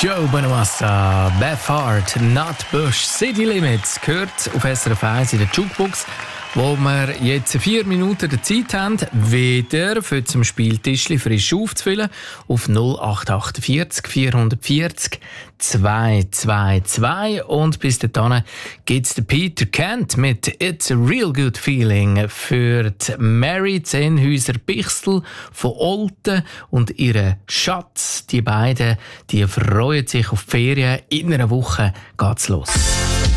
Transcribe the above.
Joe Bonamassa, Beth Hart, Not Bush, City Limits gehört auf SRF 1 in der Jukebox, wo wir jetzt 4 Minuten der Zeit haben, wieder für zum Spieltischli frisch aufzufüllen auf 0848 440 222. Und bis dahin gibt es den Peter Kent mit «It's a Real Good Feeling» für die Mary Zehnhäuser-Bichsel von Olten und ihren Schatz. Die beiden die freuen sich auf die Ferien. In einer Woche geht's los.